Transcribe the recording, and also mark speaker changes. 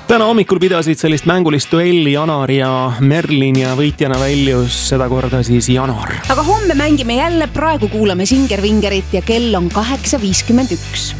Speaker 1: Täna hommikul pidasid sellist mängulist duelli Janar ja Merlin ja võitjana väljus sedakorda siis Janar.
Speaker 2: Aga homme mängime jälle, praegu kuulame Singer Vingerit ja kell on 8.51.